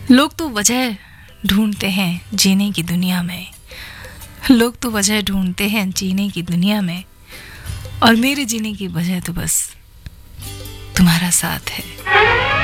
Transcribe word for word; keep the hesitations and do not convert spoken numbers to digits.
लोग तो वजह ढूंढते हैं जीने की दुनिया में, लोग तो वजह ढूंढते हैं जीने की दुनिया में, और मेरे जीने की वजह तो बस तुम्हारा साथ है।